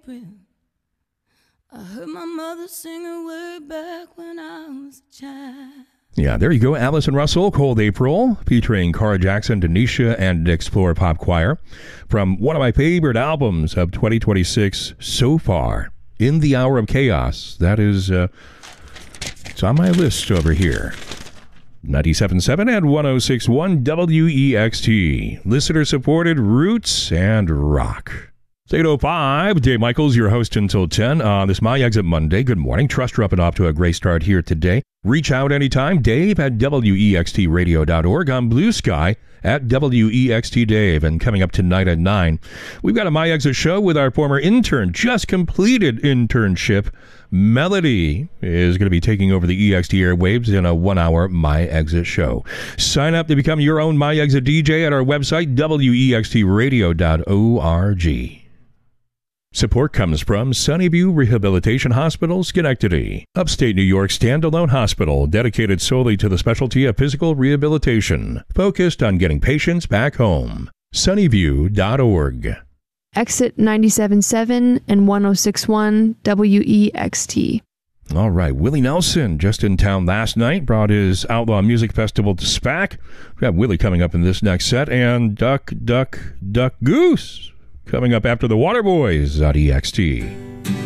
April. I heard my mother sing her way back when I was a child. Yeah, there you go. Allison Russell, Cold April, featuring Cara Jackson, Denisha, and Explore Pop Choir. From one of my favorite albums of 2026 so far, In the Hour of Chaos. That is, it's on my list over here. 97.7 and 106.1 WEXT. Listener-supported roots and rock. It's 8:05. Dave Michaels, your host until 10 on this My Exit Monday. Good morning. Trust you're up and off to a great start here today. Reach out anytime. Dave at WEXTradio.org. On Blue Sky at WEXTDave. And coming up tonight at 9, we've got a My Exit show with our former intern, just completed internship. Melody is going to be taking over the EXT airwaves in a 1-hour My Exit show. Sign up to become your own My Exit DJ at our website, WEXTradio.org. Support comes from Sunnyview Rehabilitation Hospital, Schenectady, upstate New York standalone hospital dedicated solely to the specialty of physical rehabilitation, focused on getting patients back home. Sunnyview.org. Exit 97.7 and 106.1 WEXT. All right, Willie Nelson, just in town last night, brought his Outlaw Music Festival to SPAC. We have Willie coming up in this next set, and Duck, Duck, Duck Goose coming up after the Waterboys at EXT.